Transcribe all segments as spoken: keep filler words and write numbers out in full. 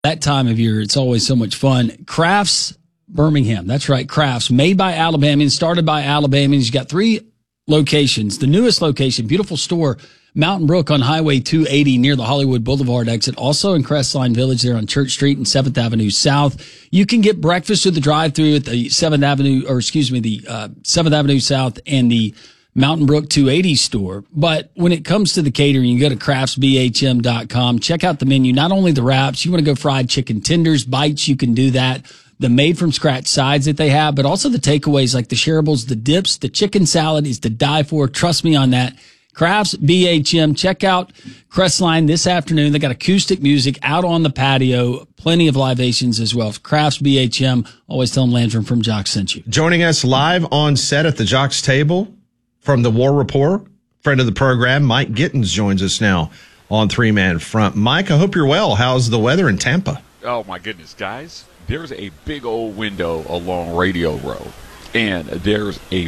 That time of year, it's always so much fun. Crafts Birmingham. That's right. Crafts, made by Alabamians, started by Alabamians. You got three locations. The newest location, beautiful store, Mountain Brook on Highway two eighty near the Hollywood Boulevard exit. Also in Crestline Village there on Church Street and seventh Avenue South. You can get breakfast at the drive-thru at the seventh Avenue, or excuse me, the uh, seventh Avenue South and the Mountain Brook two eighty store. But when it comes to the catering, you go to crafts b h m dot com. Check out the menu. Not only the wraps, you want to go fried chicken tenders, bites, you can do that. The made-from-scratch sides that they have, but also the takeaways like the shareables, the dips, the chicken salad is to die for. Trust me on that. Crafts B H M. Check out Crestline this afternoon. They got acoustic music out on the patio. Plenty of libations as well. Crafts B H M. Always tell them Landrum from Jocks sent you. Joining us live on set at the Jocks table from the War Report, friend of the program, Mike Gittins joins us now on Three Man Front. Mike, I hope you're well. How's the weather in Tampa? Oh, my goodness, guys. There's a big old window along Radio Row, and there's a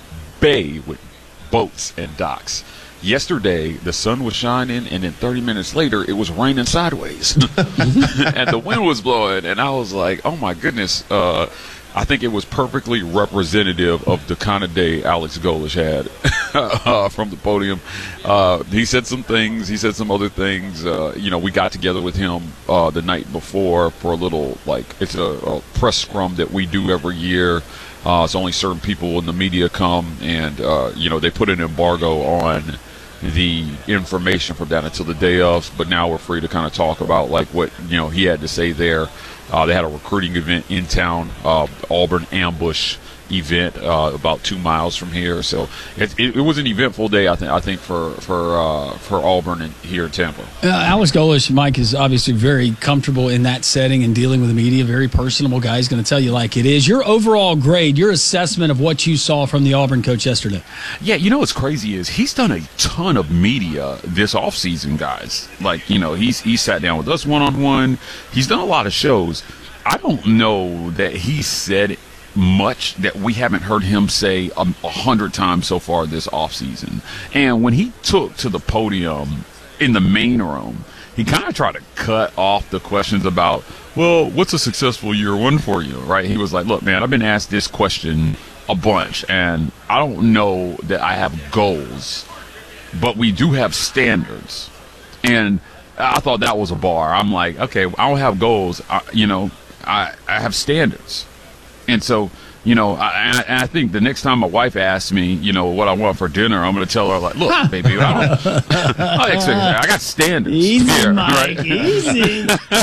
bay with boats and docks. Yesterday, the sun was shining, and then thirty minutes later, it was raining sideways. And the wind was blowing, and I was like, oh, my goodness. Uh, I think it was perfectly representative of the kind of day Alex Golesh had uh, from the podium. Uh, he said some things. He said some other things. Uh, you know, we got together with him uh, the night before for a little, like, it's a, a press scrum that we do every year. Uh, it's only certain people in the media come, and, uh, you know, they put an embargo on the information from that until the day of. But now we're free to kind of talk about, like, what, you know, he had to say there. Uh, they had a recruiting event in town, uh, Auburn Ambush event, uh, about two miles from here. So it, it, it was an eventful day, I think. I think for for uh, for Auburn and here in Tampa. Uh, Alex Golesh, Mike, is obviously very comfortable in that setting and dealing with the media. Very personable guy. He's going to tell you like it is. Your overall grade, your assessment of what you saw from the Auburn coach yesterday. Yeah, you know what's crazy is he's done a ton of media this offseason, guys. Like, you know, he's he sat down with us one on one. He's done a lot of shows. I don't know that he said much that we haven't heard him say a, a hundred times so far this offseason. And when he took to the podium in the main room, he kind of tried to cut off the questions about, well, what's a successful year one for you, right? He was like, look, man, I've been asked this question a bunch, and I don't know that I have goals, but we do have standards. And I thought that was a bar. I'm like, okay, I don't have goals. I, you know, I, I have standards. And so, you know, I, and I think the next time my wife asks me, you know, what I want for dinner, I'm going to tell her, like, look, baby, I don't, I expect that. I got standards. Easy, here, Mike, right? easy.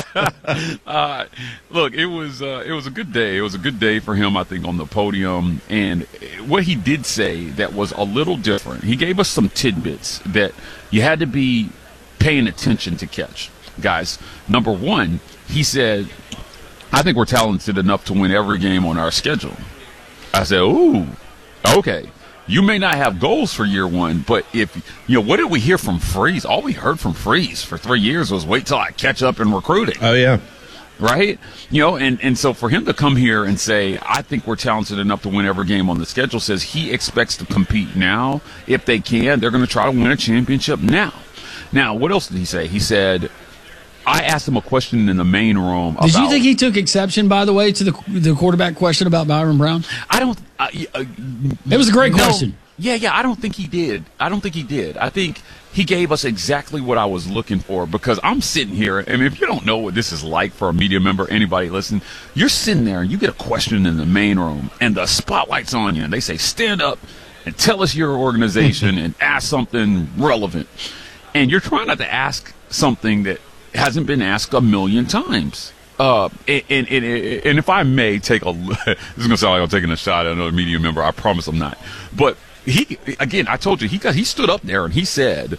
uh, look, it was uh, it was a good day. It was a good day for him, I think, on the podium. And what he did say that was a little different, he gave us some tidbits that you had to be paying attention to catch. Guys, number one, he said, I think we're talented enough to win every game on our schedule. I said, ooh, okay. You may not have goals for year one, but if, you know, what did we hear from Freeze? All we heard from Freeze for three years was wait till I catch up in recruiting. Oh, yeah. Right? You know, and, and so for him to come here and say, I think we're talented enough to win every game on the schedule, says he expects to compete now. If they can, they're going to try to win a championship now. Now, what else did he say? He said, I asked him a question in the main room. Did about, you think he took exception, by the way, to the the quarterback question about Byron Brown? I don't. Uh, uh, it was a great no, question. Yeah, yeah. I don't think he did. I don't think he did. I think he gave us exactly what I was looking for, because I'm sitting here, and if you don't know what this is like for a media member, anybody listen, you're sitting there and you get a question in the main room, and the spotlight's on you, and they say, stand up and tell us your organization and ask something relevant, and you're trying not to ask something that hasn't been asked a million times. Uh, and, and, and, and if I may take a, this is going to sound like I'm taking a shot at another media member. I promise I'm not. But he, again, I told you, he got, he stood up there and he said,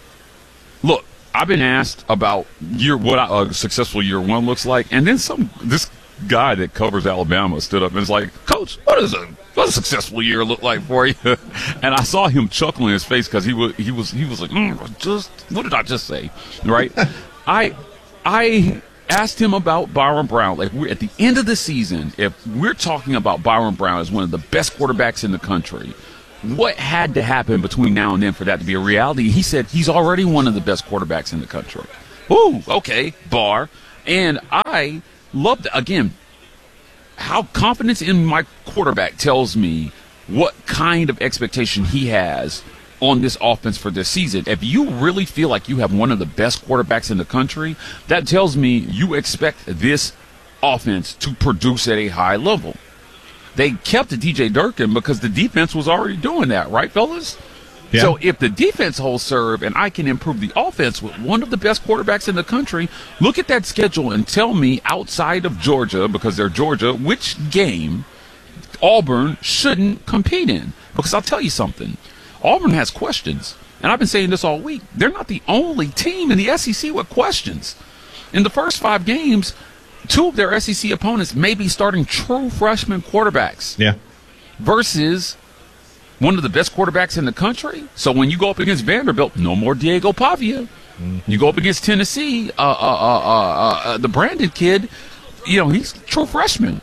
look, I've been asked about year, what a successful year one looks like. And then some, this guy that covers Alabama stood up and was like, Coach, what does a, what does a successful year look like for you? And I saw him chuckle in his face, because he was, he was, he was like, mm, just, what did I just say? Right? I I asked him about Byron Brown. Like, we're at the end of the season, if we're talking about Byron Brown as one of the best quarterbacks in the country, what had to happen between now and then for that to be a reality? He said he's already one of the best quarterbacks in the country. Ooh, okay, bar. And I love, again, how confidence in my quarterback tells me what kind of expectation he has on this offense for this season. If you really feel like you have one of the best quarterbacks in the country, that tells me you expect this offense to produce at a high level. They kept D J Durkin because the defense was already doing that, right, fellas? Yeah. So if the defense holds serve and I can improve the offense with one of the best quarterbacks in the country, look at that schedule and tell me outside of Georgia, because they're Georgia, which game Auburn shouldn't compete in. Because I'll tell you something. Auburn has questions. And I've been saying this all week. They're not the only team in the S E C with questions. In the first five games, two of their S E C opponents may be starting true freshman quarterbacks. Yeah. Versus one of the best quarterbacks in the country. So when you go up against Vanderbilt, no more Diego Pavia. Mm-hmm. You go up against Tennessee, uh, uh, uh, uh, uh, the Brandon kid, you know, he's a true freshman.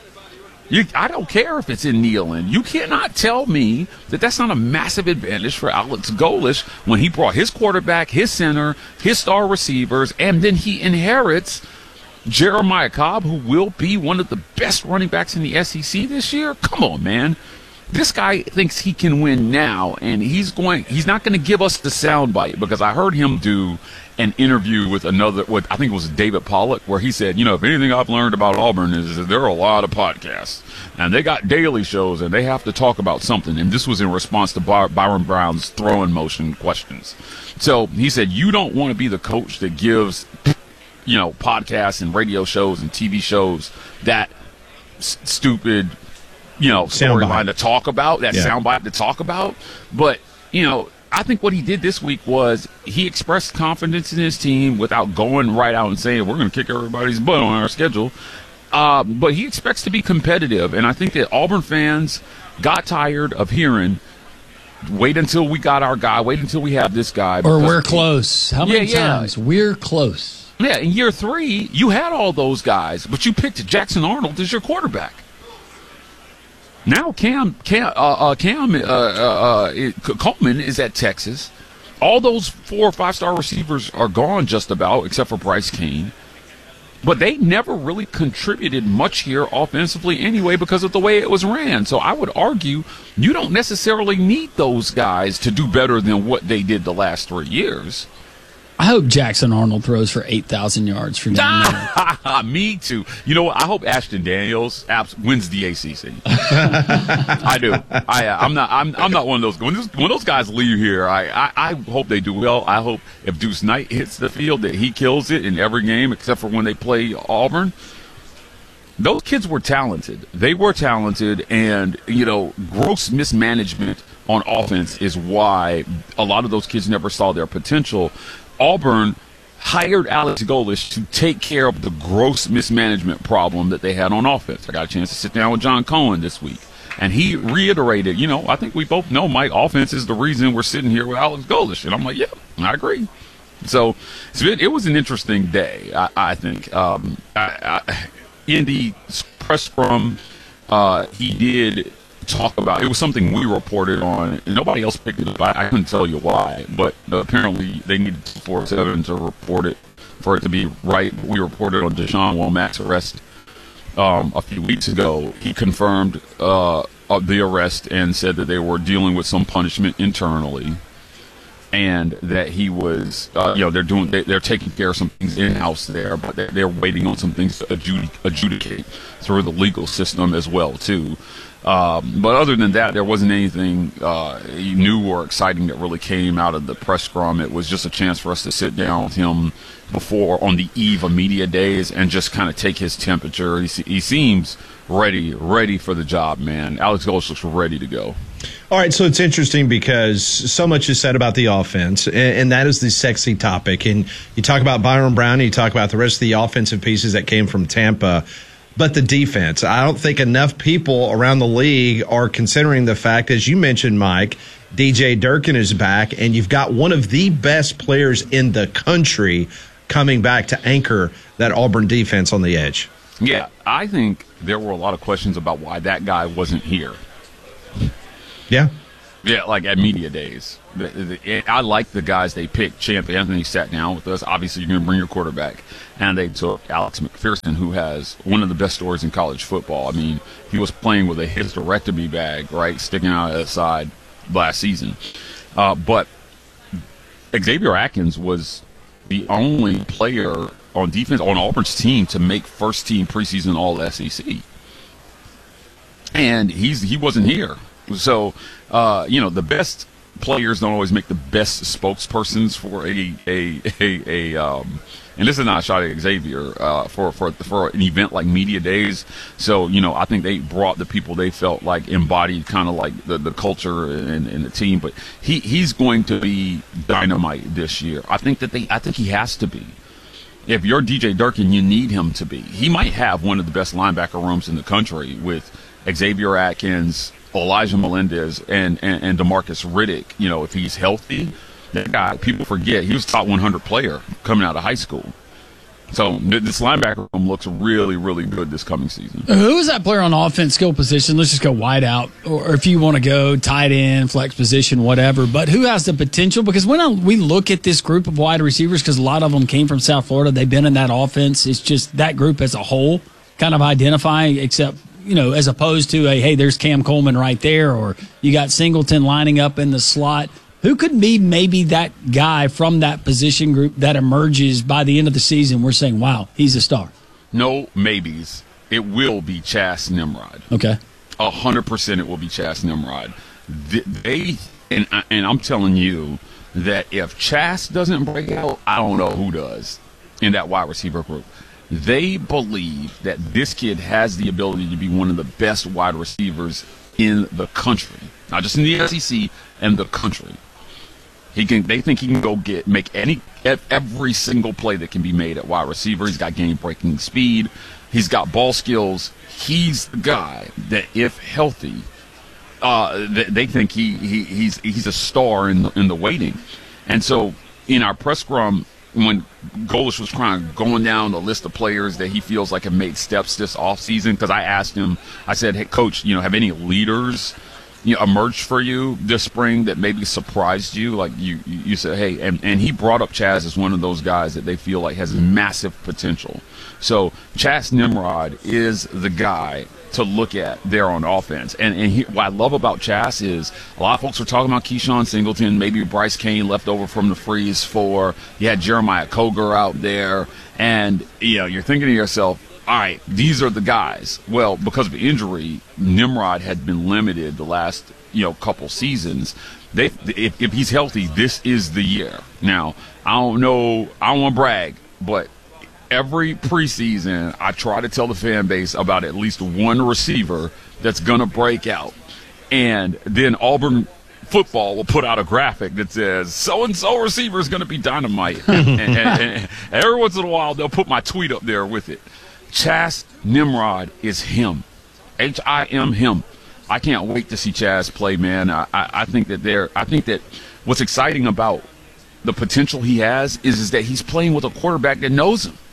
You, I don't care if it's in Neyland. You cannot tell me that that's not a massive advantage for Alex Golesh when he brought his quarterback, his center, his star receivers, and then he inherits Jeremiah Cobb, who will be one of the best running backs in the S E C this year. Come on, man. This guy thinks he can win now, and he's going. He's not going to give us the soundbite, because I heard him do an interview with another, with I think it was David Pollock, where he said, you know, if anything I've learned about Auburn is that there are a lot of podcasts, and they got daily shows, and they have to talk about something. And this was in response to By- Byron Brown's throwing motion questions. So he said, you don't want to be the coach that gives, you know, podcasts and radio shows and T V shows that s- stupid. You know, storyline to talk about, that yeah. soundbite to talk about. But, you know, I think what he did this week was he expressed confidence in his team without going right out and saying, we're going to kick everybody's butt on our schedule. Uh, but he expects to be competitive. And I think that Auburn fans got tired of hearing, wait until we got our guy, wait until we have this guy. Or we're close. How many yeah, times? Yeah. We're close. Yeah, in year three, you had all those guys, but you picked Jackson Arnold as your quarterback. Now Cam Cam uh, uh, Cam uh, uh, uh, Coleman is at Texas. All those four or five star receivers are gone just about, except for Bryce Cain. But they never really contributed much here offensively anyway because of the way it was ran. So I would argue you don't necessarily need those guys to do better than what they did the last three years. I hope Jackson Arnold throws for eight thousand yards for down there. Me too. You know what? I hope Ashton Daniels abs- wins the A C C. I do. I, uh, I'm not. I'm. I'm not one of those. When, this, when those guys leave here, I, I. I hope they do well. I hope if Deuce Knight hits the field that he kills it in every game except for when they play Auburn. Those kids were talented. They were talented, and you know, gross mismanagement on offense is why a lot of those kids never saw their potential. Auburn hired Alex Golesh to take care of the gross mismanagement problem that they had on offense. I got a chance to sit down with John Cohen this week, and he reiterated, you know, I think we both know, Mike, offense is the reason we're sitting here with Alex Golesh. And I'm like, yeah, I agree. So, so it, it was an interesting day, I, I think. Um, I, I, in the press scrum, uh, he did talk about, it was something we reported on, and nobody else picked it up. I, I couldn't tell you why, but apparently they needed two forty-seven to report it for it to be right. We reported on Deshaun Womack's arrest um, a few weeks ago. He confirmed uh, the arrest and said that they were dealing with some punishment internally, and that he was, uh, you know, they're doing, they, they're taking care of some things in house there, but they're, they're waiting on some things to adjudic- adjudicate through the legal system as well too. Um, but other than that, there wasn't anything uh, new or exciting that really came out of the press scrum. It was just a chance for us to sit down with him before, on the eve of media days, and just kind of take his temperature. He, he seems ready, ready for the job, man. Alex Golesh looks ready to go. All right, so it's interesting because so much is said about the offense, and, and that is the sexy topic. And you talk about Byron Brown, and you talk about the rest of the offensive pieces that came from Tampa. But the defense, I don't think enough people around the league are considering the fact, as you mentioned, Mike, D J Durkin is back, and you've got one of the best players in the country coming back to anchor that Auburn defense on the edge. Yeah, I think there were a lot of questions about why that guy wasn't here. Yeah. Yeah, like at media days. The, the, I like the guys they picked. Champ Anthony sat down with us. Obviously, you're going to bring your quarterback. And they took Alex McPherson, who has one of the best stories in college football. I mean, he was playing with a hysterectomy bag, right, sticking out of the side last season. Uh, but Xavier Atkins was the only player on defense on Auburn's team to make first-team preseason All S E C. And he's he wasn't here. So, uh, you know, the best players don't always make the best spokespersons for a a a, a um, and this is not a shot at Xavier uh, for for for an event like Media Days. So, you know, I think they brought the people they felt like embodied kind of like the, the culture and, and the team. But he he's going to be dynamite this year. I think that they I think he has to be. If you're D J Durkin, you need him to be. He might have one of the best linebacker rooms in the country with Xavier Atkins, Elijah Melendez, and, and, and DeMarcus Riddick. You know, if he's healthy, that guy, people forget, he was a top one hundred player coming out of high school. So this linebacker room looks really, really good this coming season. Who is that player on offense, skill position? Let's just go wide out, or if you want to go tight end, flex position, whatever. But who has the potential? Because when I, we look at this group of wide receivers, because a lot of them came from South Florida, they've been in that offense. It's just that group as a whole kind of identifying, except, you know, as opposed to a, hey, there's Cam Coleman right there, or you got Singleton lining up in the slot. Who could be maybe that guy from that position group that emerges by the end of the season? We're saying, wow, he's a star. No maybes. It will be Chas Nimrod. Okay. A hundred percent it will be Chas Nimrod. They, and, and I'm telling you that if Chas doesn't break out, I don't know who does in that wide receiver group. They believe that this kid has the ability to be one of the best wide receivers in the country. Not just in the S E C, and the country. He can. They think he can go get make any every single play that can be made at wide receiver. He's got game-breaking speed. He's got ball skills. He's the guy that, if healthy, uh, they, they think he, he he's he's a star in the, in the waiting. And so, in our press scrum, when Golesh was kind of going down the list of players that he feels like have made steps this offseason, because I asked him, I said, "Hey, Coach, you know, have any leaders, you know, emerged for you this spring that maybe surprised you?" Like you, you said, hey, and, and he brought up Chas as one of those guys that they feel like has massive potential. So Chas Nimrod is the guy to look at there on offense. And, and he, what I love about Chas is a lot of folks are talking about Keyshawn Singleton, maybe Bryce Cain left over from the Freeze four. You had Jeremiah Coger out there. And, you know, you're thinking to yourself, all right, these are the guys. Well, because of injury, Nimrod had been limited the last, you know, couple seasons. They, if, if he's healthy, this is the year. Now, I don't know, I don't want to brag, but every preseason, I try to tell the fan base about at least one receiver that's going to break out. And then Auburn football will put out a graphic that says, so-and-so receiver is going to be dynamite. and, and, and every once in a while, they'll put my tweet up there with it. Chas Nimrod is him. H I M him. I can't wait to see Chas play, man. I, I, I think that they're, I think that what's exciting about the potential he has is, is that he's playing with a quarterback that knows him.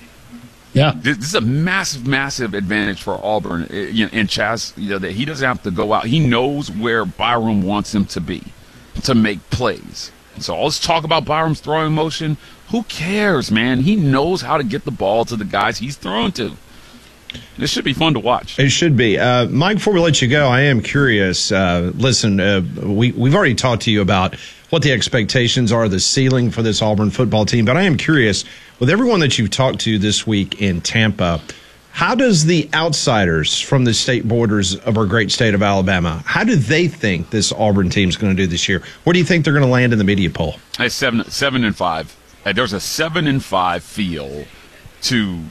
Yeah. This, this is a massive, massive advantage for Auburn. It, you know, and Chas, you know, that he doesn't have to go out. He knows where Byram wants him to be to make plays. So all this talk about Byram's throwing motion, who cares, man? He knows how to get the ball to the guys he's throwing to. This should be fun to watch. It should be. Uh, Mike, before we let you go, I am curious. Uh, listen, uh, we, we've already talked to you about what the expectations are, the ceiling for this Auburn football team, but I am curious, with everyone that you've talked to this week in Tampa, how does the outsiders from the state borders of our great state of Alabama, how do they think this Auburn team is going to do this year? Where do you think they're going to land in the media poll? It's seven, seven and five. Uh, there's a seven and five feel to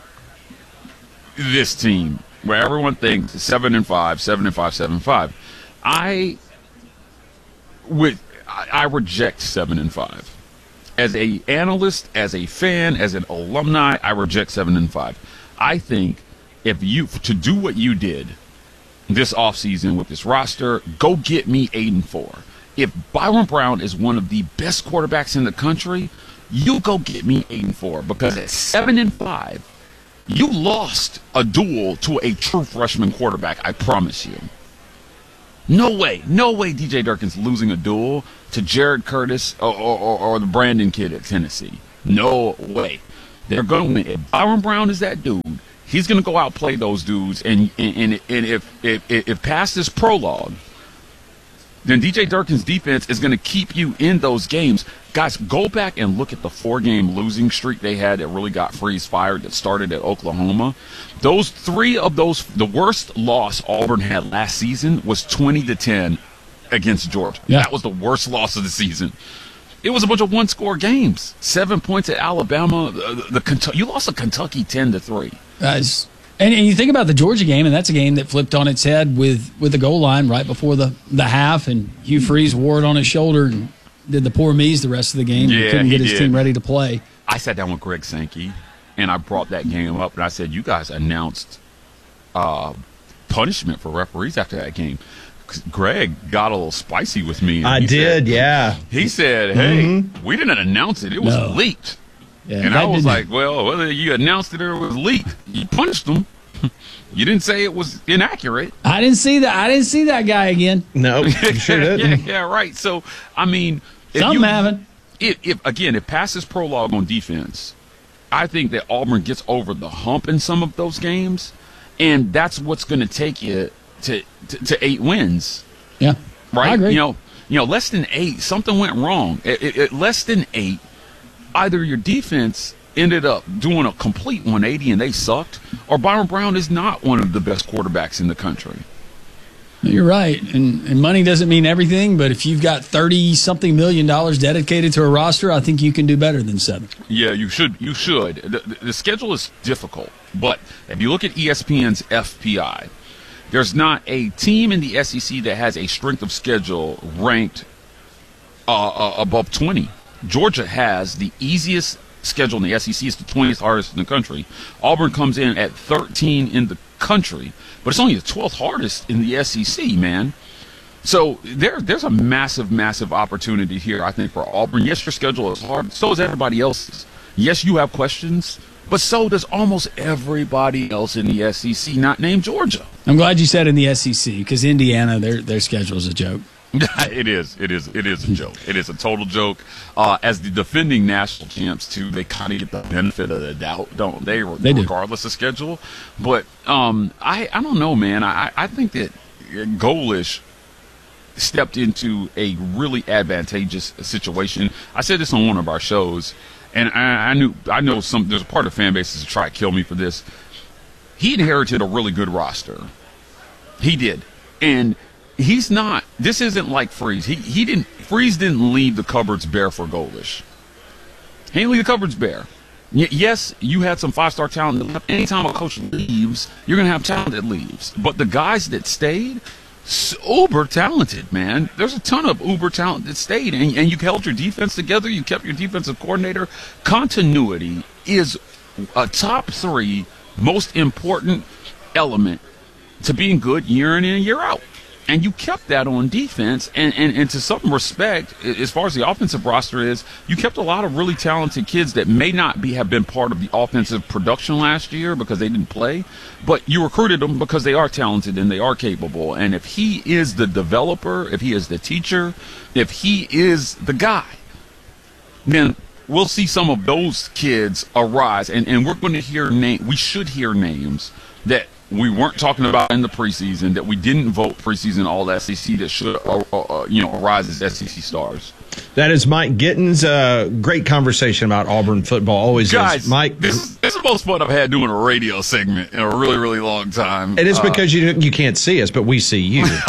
this team where everyone thinks seven and five, seven and five, seven and five. I would, I, I reject seven and five. As a analyst, as a fan, as an alumni, I reject seven and five. I think if you to do what you did this offseason with this roster, go get me eight and four. If Byram Brown is one of the best quarterbacks in the country, you go get me eight and four, because at seven and five, you lost a duel to a true freshman quarterback. I promise you. No way. No way D J Durkin's losing a duel to Jared Curtis or, or, or the Brandon kid at Tennessee. No way. They're going to win. If Byron Brown is that dude, he's going to go out play those dudes. And and, and, and if, if, if past this prologue, then D J Durkin's defense is going to keep you in those games. Guys, go back and look at the four-game losing streak they had that really got Freeze fired that started at Oklahoma. Those three of those, the worst loss Auburn had last season was twenty to ten against Georgia. Yeah. That was the worst loss of the season. It was a bunch of one-score games. Seven points at Alabama. The, the, the you lost to Kentucky ten to three. Guys. And, and you think about the Georgia game, and that's a game that flipped on its head with, with the goal line right before the, the half, and Hugh Freeze wore it on his shoulder and did the poor me's the rest of the game. Yeah, he couldn't get he his did. team ready to play. I sat down with Greg Sankey, and I brought that game up, and I said, you guys announced uh, punishment for referees after that game. Greg got a little spicy with me. I he did, said, yeah. He said, hey, Mm-hmm. we didn't announce it. It was No. leaked. Yeah, And that I was didn't- like, well, whether you announced it or it was leaked, you punished them. You didn't say it was inaccurate. I didn't see that. I didn't see that guy again. No, you sure yeah, didn't. yeah, right. So, I mean, if Something you, happened. If, if again, if passes prologue on defense, I think that Auburn gets over the hump in some of those games, and that's what's going to take you to, to to eight wins. Yeah, Right? I agree. You know, you know, less than eight, something went wrong. It, it, it, less than eight, either your defense ended up doing a complete one eighty and they sucked, or Byron Brown is not one of the best quarterbacks in the country. You're right, and and money doesn't mean everything. But if you've got thirty something million dollars dedicated to a roster, I think you can do better than seven. Yeah, you should. You should. The, the, the schedule is difficult, but if you look at E S P N's F P I, there's not a team in the S E C that has a strength of schedule ranked uh, uh, above twenty. Georgia has the easiest schedule in the S E C. It's the twentieth hardest in the country. Auburn comes in at thirteen in the country, but it's only the twelfth hardest in the S E C, man. So there, there's a massive, massive opportunity here, I think, for Auburn. Yes, your schedule is hard. So is everybody else's. Yes, you have questions, but so does almost everybody else in the S E C, not named Georgia. I'm glad you said in the S E C because Indiana, their their schedule is a joke. It is. It is. It is a joke. It is a total joke. Uh, as the defending national champs, too, they kind of get the benefit of the doubt, don't they? They do. Regardless of schedule. But um, I, I don't know, man. I, I think that Golish stepped into a really advantageous situation. I said this on one of our shows, and I, I knew I know some. There's a part of fan bases to try to kill me for this. He inherited a really good roster. He did, and. He's not. This isn't like Freeze. He he didn't. Freeze didn't leave the cupboards bare for Golish. He didn't leave the cupboards bare. Y- yes, you had some five-star talent that left. Anytime a coach leaves, you're gonna have talent that leaves. But the guys that stayed, uber talented, man. There's a ton of uber talent that stayed, and and you held your defense together. You kept your defensive coordinator. Continuity is a top three most important element to being good year in and year out. And you kept that on defense, and, and, and to some respect, as far as the offensive roster is, you kept a lot of really talented kids that may not be have been part of the offensive production last year because they didn't play, but you recruited them because they are talented and they are capable. And if he is the developer, if he is the teacher, if he is the guy, then we'll see some of those kids arise, and, and we're going to hear name. We should hear names that we weren't talking about in the preseason, that we didn't vote preseason all S E C that should, uh, uh, you know, arise as S E C stars. That is Mike Gittins. Uh, great conversation about Auburn football. Always Guys, is. Mike, this is, this is the most fun I've had doing a radio segment in a really, really long time. it is Uh, because you you can't see us, but we see you. Listen,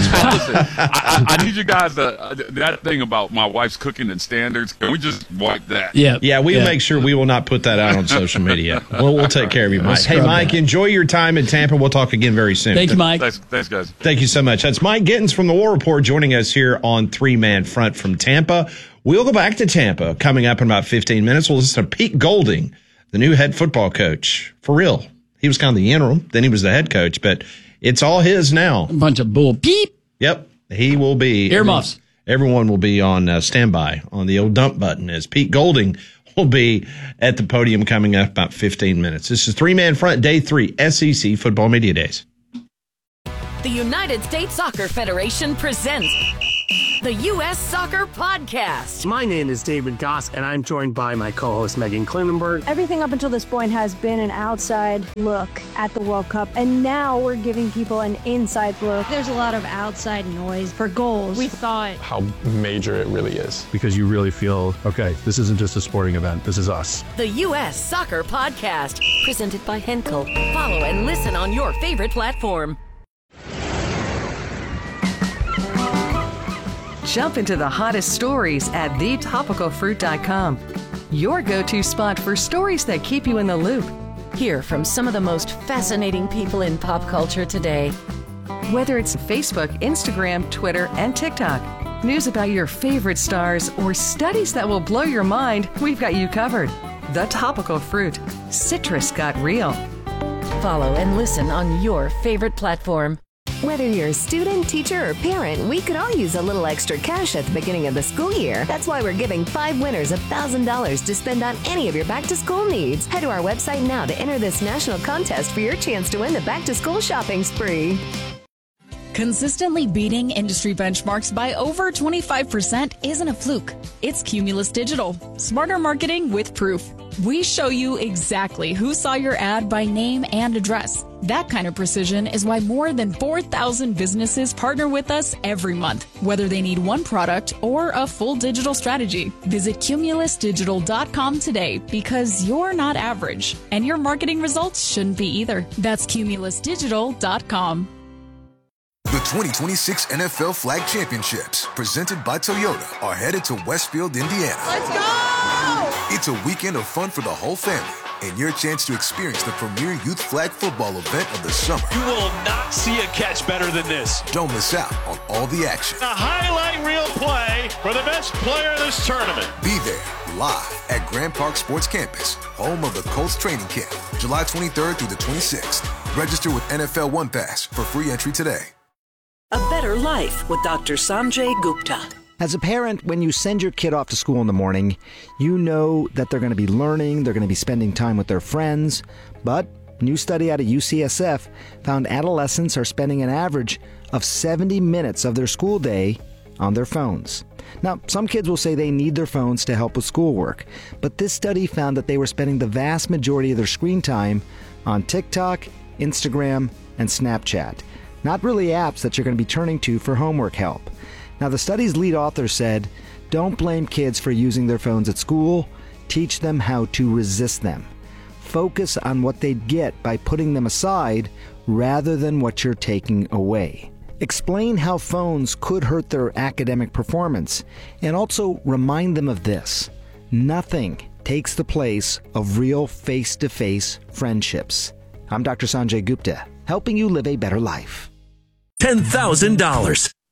I, I, I need you guys to, uh, that thing about my wife's cooking and standards, can we just wipe that? Yeah, Yeah, we'll make sure we will not put that out on social media. We'll, we'll take care of you, Mike. Hey, scrub Mike, that. enjoy your time in Tampa. We'll talk again very soon. Thank you, Mike. Thanks, thanks, guys. Thank you so much. That's Mike Gittins from the War Report joining us here on Three Man Front from Tampa. We'll go back to Tampa coming up in about fifteen minutes. We'll listen to Pete Golding, the new head football coach. For real. He was kind of the interim, then he was the head coach, but it's all his now. A bunch of bull beep. Yep, he will be. Earmuffs. Everyone will be on uh, standby on the old dump button as Pete Golding will be at the podium coming up about fifteen minutes. This is Three Man Front, Day three, S E C Football Media Days. The United States Soccer Federation presents the U S Soccer Podcast. My name is David Goss, and I'm joined by my co-host Megan Klinenberg. Everything up until this point has been an outside look at the World Cup, and now we're giving people an inside look. There's a lot of outside noise for goals. We thought how major it really is. Because you really feel, okay, this isn't just a sporting event, this is us. The U S Soccer Podcast, presented by Henkel. Follow and listen on your favorite platform. Jump into the hottest stories at the topical fruit dot com. Your go-to spot for stories that keep you in the loop. Hear from some of the most fascinating people in pop culture today. Whether it's Facebook, Instagram, Twitter, and TikTok, news about your favorite stars, or studies that will blow your mind, we've got you covered. The Topical Fruit. Citrus got real. Follow and listen on your favorite platform. Whether you're a student, teacher, or parent, we could all use a little extra cash at the beginning of the school year. That's why we're giving five winners one thousand dollars to spend on any of your back-to-school needs. Head to our website now to enter this national contest for your chance to win the back-to-school shopping spree. Consistently beating industry benchmarks by over twenty-five percent isn't a fluke. It's Cumulus Digital. Smarter marketing with proof. We show you exactly who saw your ad by name and address. That kind of precision is why more than four thousand businesses partner with us every month, whether they need one product or a full digital strategy. Visit cumulus digital dot com today, because you're not average, and your marketing results shouldn't be either. That's cumulus digital dot com. The twenty twenty-six N F L Flag Championships, presented by Toyota, are headed to Westfield, Indiana. Let's go! It's a weekend of fun for the whole family, and your chance to experience the premier youth flag football event of the summer. You will not see a catch better than this. Don't miss out on all the action. A highlight reel play for the best player of this tournament. Be there, live at Grand Park Sports Campus, home of the Colts training camp, July twenty-third through the twenty-sixth. Register with N F L One Pass for free entry today. A Better Life with Doctor Sanjay Gupta. As a parent, when you send your kid off to school in the morning, you know that they're going to be learning, they're going to be spending time with their friends. But a new study out of U C S F found adolescents are spending an average of seventy minutes of their school day on their phones. Now, some kids will say they need their phones to help with schoolwork, but this study found that they were spending the vast majority of their screen time on TikTok, Instagram, and Snapchat. Not really apps that you're going to be turning to for homework help. Now, the study's lead author said, don't blame kids for using their phones at school. Teach them how to resist them. Focus on what they'd get by putting them aside rather than what you're taking away. Explain how phones could hurt their academic performance, and also remind them of this. Nothing takes the place of real face-to-face friendships. I'm Doctor Sanjay Gupta, helping you live a better life. ten thousand dollars.